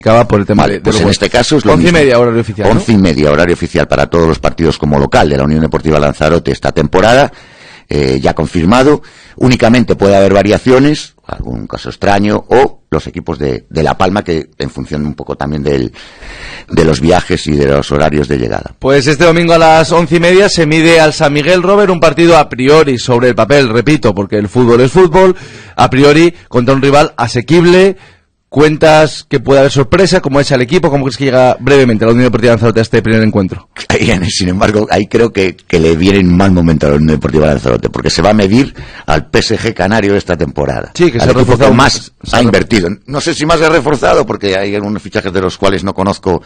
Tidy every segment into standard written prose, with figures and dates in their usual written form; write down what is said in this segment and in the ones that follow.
por el tema pues en este caso es lo 11:30 horario oficial, 11:30 horario oficial para todos los partidos como local de la Unión Deportiva Lanzarote esta temporada, ya confirmado. Únicamente puede haber variaciones, algún caso extraño, o los equipos de La Palma, que en función un poco también de los viajes y de los horarios de llegada. Pues este domingo a las 11:30 se mide al San Miguel, Robert, un partido a priori sobre el papel, repito, porque el fútbol es fútbol, a priori contra un rival asequible. ¿Cuentas que puede haber sorpresa? ¿Cómo echa el equipo? ¿Cómo crees que llega brevemente la Unión Deportiva Lanzarote a este primer encuentro? Sin embargo, ahí creo que le viene en mal momento a la Unión Deportiva Lanzarote, porque se va a medir al PSG canario esta temporada. Sí, que se ha reforzado más, ha invertido. No sé si más ha reforzado, porque hay algunos fichajes de los cuales no conozco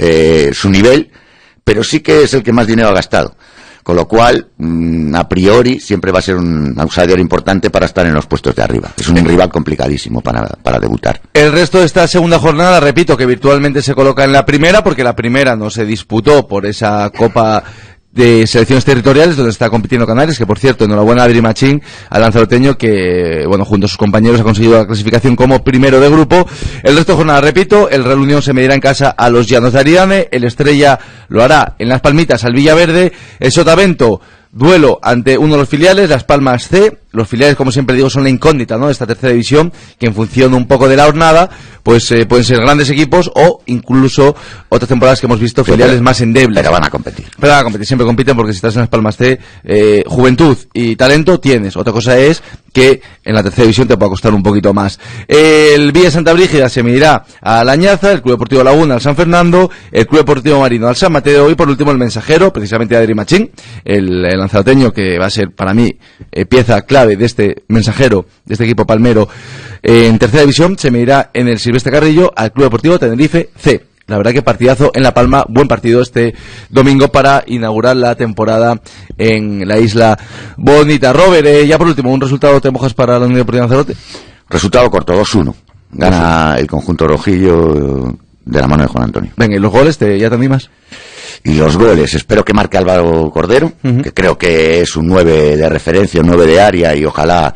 su nivel, pero sí que es el que más dinero ha gastado. Con lo cual, a priori, siempre va a ser un outsider importante para estar en los puestos de arriba. Es un rival complicadísimo para debutar. El resto de esta segunda jornada, repito, que virtualmente se coloca en la primera, porque la primera no se disputó por esa Copa de selecciones territoriales donde está compitiendo Canarias, que por cierto, enhorabuena a Adri Machín, al lanzaroteño, que bueno, junto a sus compañeros ha conseguido la clasificación como primero de grupo. El resto de jornada, repito, el Real Unión se medirá en casa a los Llanos de Ariane, el Estrella lo hará en Las Palmitas al Villaverde, el Sotavento, duelo ante uno de los filiales, Las Palmas C. Los filiales, como siempre digo, son la incógnita, ¿no?, de esta tercera división, que en función un poco de la jornada, pues pueden ser grandes equipos o incluso otras temporadas que hemos visto filiales más endebles. Pero van a competir. Siempre compiten, porque si estás en Las Palmas C, juventud y talento tienes. Otra cosa es que en la tercera división te pueda costar un poquito más. El Villa Santa Brígida se medirá a la Añaza, el Club Deportivo Laguna al San Fernando, el Club Deportivo Marino al San Mateo y por último el Mensajero, precisamente de Adri Machín, el lanzaroteño, que va a ser para mí pieza clave de este Mensajero, de este equipo palmero. En tercera división se medirá en el Silvestre Carrillo al Club Deportivo Tenerife C. La verdad que partidazo en La Palma, buen partido este domingo para inaugurar la temporada en la isla bonita. Robert, ya por último, ¿un resultado te mojas para la Unión Deportiva Lanzarote? Resultado corto, 2-1. Gana el conjunto rojillo de la mano de Juan Antonio. Venga, ¿y los goles ya te animas? Y los goles, espero que marque Álvaro Cordero, que creo que es un 9 de referencia, un 9 de área, y ojalá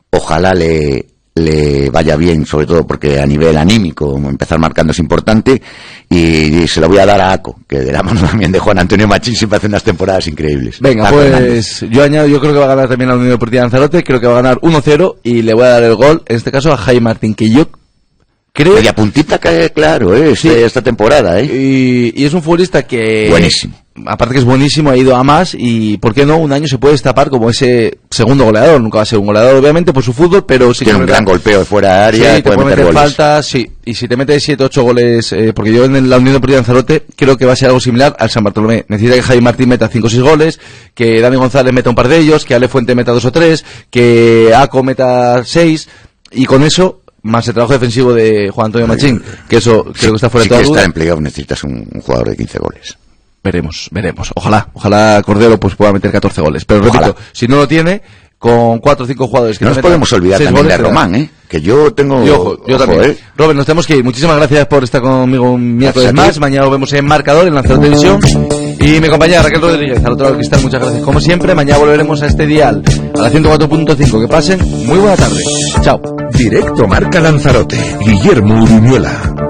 le vaya bien, sobre todo porque a nivel anímico empezar marcando es importante, y se lo voy a dar a Aco, que de la mano también de Juan Antonio Machín siempre hace unas temporadas increíbles. Venga, pues yo añado, yo creo que va a ganar también la Unión Deportiva Lanzarote, creo que va a ganar 1-0 y le voy a dar el gol, en este caso a Jaime Martín, que yo creo... Media puntita cae, claro, sí, esta temporada, y es un futbolista que... Buenísimo. Aparte que es buenísimo, ha ido a más, y ¿por qué no? Un año se puede destapar como ese segundo goleador. Nunca va a ser un goleador, obviamente, por su fútbol, pero sí tiene un gran golpeo de fuera de área, sí, puede meter faltas, sí. Y si te mete 7-8 goles, porque yo en la Unión Deportiva Lanzarote creo que va a ser algo similar al San Bartolomé. Necesita que Jaime Martín meta 5 o 6 goles, que Dani González meta un par de ellos, que Ale Fuente meta 2 o 3, que Aco meta 6, y con eso, más el trabajo defensivo de Juan Antonio Machín, que eso creo que está fuera de toda duda. Si quieres estar en playoff necesitas un jugador de 15 goles. Veremos. Ojalá Cordero pues pueda meter 14 goles. Pero repito, si no lo tiene, con 4 o 5 jugadores que no nos podemos olvidar también de Román, que yo tengo... Yo también. Robert, nos tenemos que ir. Muchísimas gracias por estar conmigo un miércoles más. Mañana lo vemos en Marcador, en Lanzarote Televisión. Y mi compañera Raquel Rodríguez, al otro lado del cristal, muchas gracias. Como siempre, mañana volveremos a este dial, a la 104.5. Que pasen muy buena tarde. Chao. Directo Marca Lanzarote. Guillermo Uriñuela.